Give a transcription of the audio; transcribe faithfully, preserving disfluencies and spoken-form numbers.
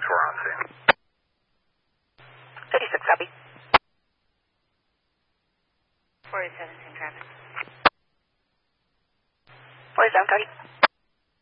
four on scene. fifty-six, copy. forty-seven, same traffic. forty-seven, copy.